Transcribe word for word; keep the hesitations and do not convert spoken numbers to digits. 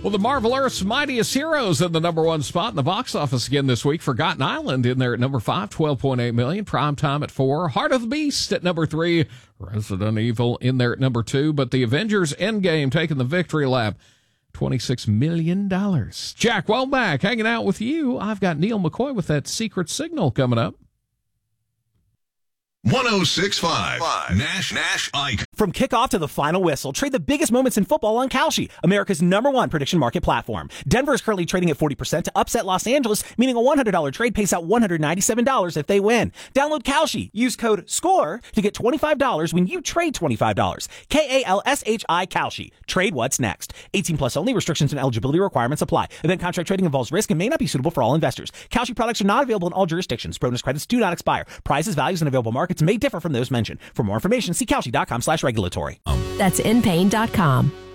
Well, the Marvel Earth's Mightiest Heroes in the number one spot in the box office again this week. Forgotten Island in there at number five, twelve point eight million dollars. Primetime at four. Heart of the Beast at number three. Resident Evil in there at number two. But the Avengers Endgame taking the victory lap. twenty-six million dollars. Jack Womack hanging out with you. I've got Neil McCoy with that Secret Signal coming up. one oh six point five Nash Nash Ike. From kickoff to the final whistle, trade the biggest moments in football on Kalshi, America's number one prediction market platform. Denver is currently trading at forty percent to upset Los Angeles, meaning a one hundred dollars trade pays out one hundred ninety-seven dollars if they win. Download Kalshi. Use code SCORE to get twenty-five dollars when you trade twenty-five dollars. K A L S H I Kalshi. Trade what's next. eighteen plus only. Restrictions and eligibility requirements apply. Event contract trading involves risk and may not be suitable for all investors. Kalshi products are not available in all jurisdictions. Bonus credits do not expire. Prices, values, and available markets may differ from those mentioned. For more information, see Kalshi dot com slash regulatory. That's in pain dot com.